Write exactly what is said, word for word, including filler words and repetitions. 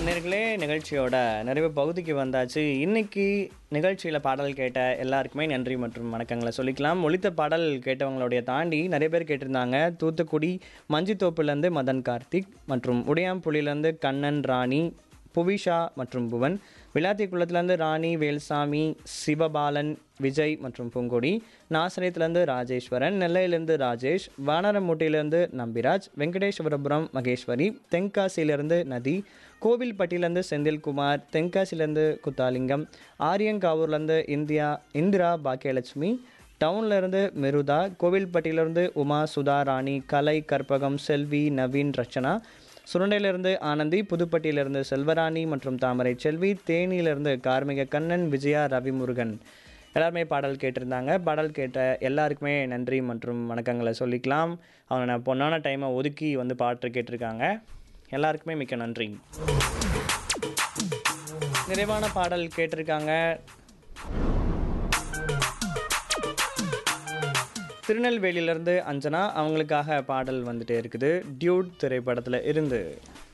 நேர்களே நிகழ்ச்சியோட நிறைவு பகுதிக்கு வந்தாச்சு. இன்னைக்கு நிகழ்ச்சியில் பாடல் கேட்ட எல்லாருக்குமே நன்றி மற்றும் வணக்கங்களை சொல்லிக்கலாம். ஒலித்த பாடல் கேட்டவங்களுடைய தாண்டி நிறைய பேர் கேட்டிருந்தாங்க. தூத்துக்குடி மஞ்சித்தோப்புலேருந்து மதன் கார்த்திக் மற்றும் உடையாம்புலியிலேருந்து கண்ணன், ராணி, புவிஷா மற்றும் புவன், விளாத்திக்குளத்துலேருந்து ராணி, வேல்சாமி, சிவபாலன், விஜய் மற்றும் பூங்கொடி, நாசரேத்துலேருந்து ராஜேஸ்வரன், நெல்லையிலேருந்து ராஜேஷ், வானரமூட்டையிலேருந்து நம்பிராஜ், வெங்கடேஸ்வரபுரம் மகேஸ்வரி, தென்காசியிலேருந்து நதி, கோவில்பட்டியிலேருந்து செந்தில்குமார், தென்காசியிலேருந்து குத்தாலிங்கம், ஆரியங்காவூர்லேருந்து இந்தியா இந்திரா பாக்கியலட்சுமி, டவுன்லேருந்து மிருதா, கோவில்பட்டியிலேருந்து உமா, சுதா, ராணி, கலை, கற்பகம், செல்வி, நவீன், ரச்சனா, சுரண்டையிலிருந்து ஆனந்தி, புதுப்பட்டியிலிருந்து செல்வராணி மற்றும் தாமரை செல்வி, தேனியிலிருந்து கார்மிக கண்ணன், விஜயா, ரவிமுருகன் எல்லாருமே பாடல் கேட்டிருந்தாங்க. பாடல் கேட்ட எல்லாருக்குமே நன்றி மற்றும் வணக்கங்களை சொல்லிக்கலாம். அவங்க நான் பொண்ணான டைமை ஒதுக்கி வந்து பாட்டு கேட்டிருக்காங்க. எல்லாருக்குமே மிக்க நன்றி. நிறைவான பாடல் கேட்டிருக்காங்க. திருநெல்வேலியிலேருந்து அஞ்சனா, அவங்களுக்காக பாடல் வந்துட்டே இருக்குது. டியூட் திரைப்படத்தில் இருந்து.